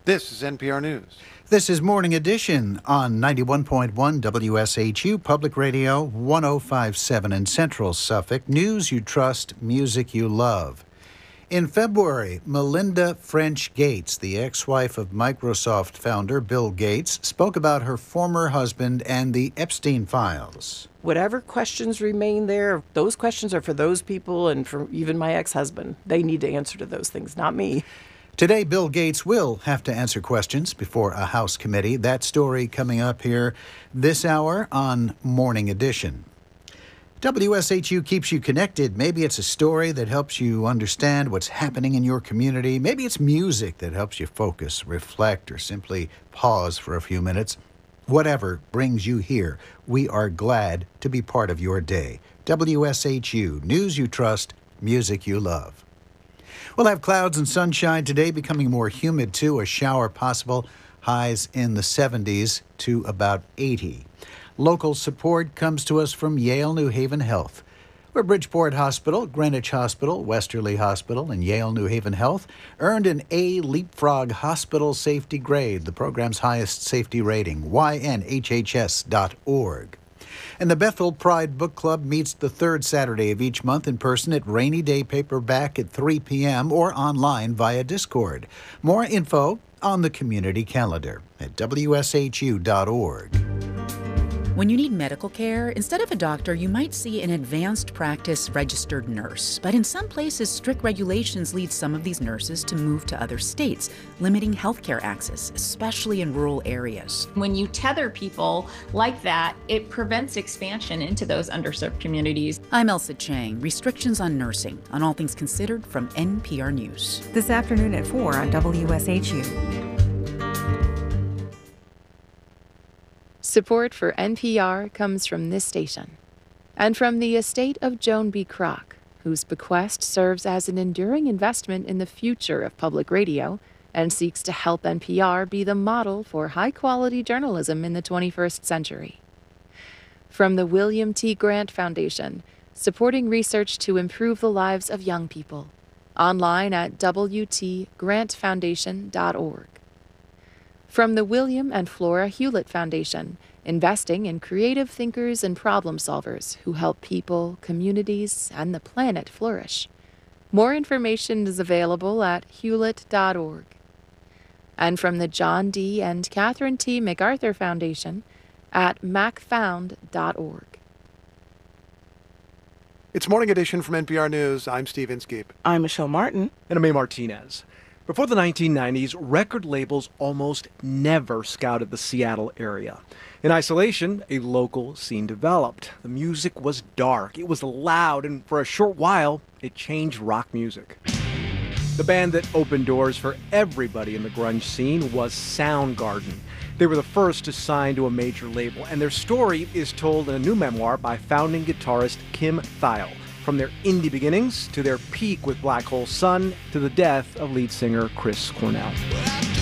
This is NPR News. This is Morning Edition on 91.1 WSHU Public Radio, 105.7 in Central Suffolk. News you trust, music you love. In February, Melinda French Gates, the ex-wife of Microsoft founder Bill Gates, spoke about her former husband and the Epstein files. Whatever questions remain there, those questions are for those people and for even my ex-husband. They need to answer to those things, not me. Today, Bill Gates will have to answer questions before a House committee. That story coming up here this hour on Morning Edition. WSHU keeps you connected. Maybe it's a story that helps you understand what's happening in your community. Maybe it's music that helps you focus, reflect, or simply pause for a few minutes. Whatever brings you here, we are glad to be part of your day. WSHU, news you trust, music you love. We'll have clouds and sunshine today, becoming more humid too. A shower possible, highs in the 70s to about 80. Local support comes to us from Yale New Haven Health, where Bridgeport Hospital, Greenwich Hospital, Westerly Hospital, and Yale New Haven Health earned an A Leapfrog Hospital Safety Grade, the program's highest safety rating, ynhhs.org. And the Bethel Pride Book Club meets the third Saturday of each month in person at Rainy Day Paperback at 3 p.m. or online via Discord. More info on the community calendar at wshu.org. When you need medical care, instead of a doctor, you might see an advanced practice registered nurse. But in some places, strict regulations lead some of these nurses to move to other states, limiting healthcare access, especially in rural areas. When you tether people like that, it prevents expansion into those underserved communities. I'm Elsa Chang. Restrictions on nursing, on All Things Considered from NPR News. This afternoon at 4 on WSHU. Support for NPR comes from this station and from the estate of Joan B. Kroc, whose bequest serves as an enduring investment in the future of public radio and seeks to help NPR be the model for high-quality journalism in the 21st century. From the William T. Grant Foundation, supporting research to improve the lives of young people, online at wtgrantfoundation.org. From the William and Flora Hewlett Foundation, investing in creative thinkers and problem solvers who help people, communities, and the planet flourish. More information is available at hewlett.org. And from the John D. and Catherine T. MacArthur Foundation at macfound.org. It's Morning Edition from NPR News. I'm Steve Inskeep. I'm Michelle Martin. And I'm A. Martinez. Before the 1990s, record labels almost never scouted the Seattle area. In isolation, a local scene developed. The music was dark, it was loud, and for a short while, it changed rock music. The band that opened doors for everybody in the grunge scene was Soundgarden. They were the first to sign to a major label, and their story is told in a new memoir by founding guitarist Kim Thayil. From their indie beginnings to their peak with Black Hole Sun to the death of lead singer Chris Cornell.